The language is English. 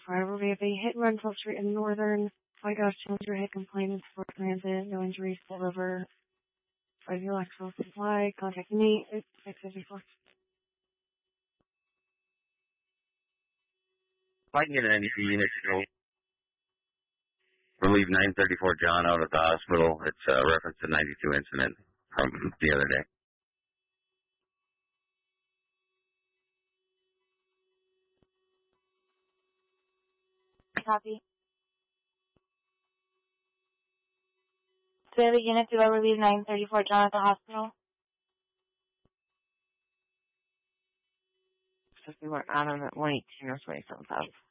Forever, we have a hit run Felt Street in Northern. 5 Challenger hit complainants for transit. No injuries. Pull over. 5 Lexus Supply. Contact me. It's 654. If I can get an NEC unit to go relieve 934 John out of the hospital, it's a reference to 92 incident from the other day. Copy. So we have a unit to go relieve 934 John at the hospital. 51 Adam at 118 or 27,000.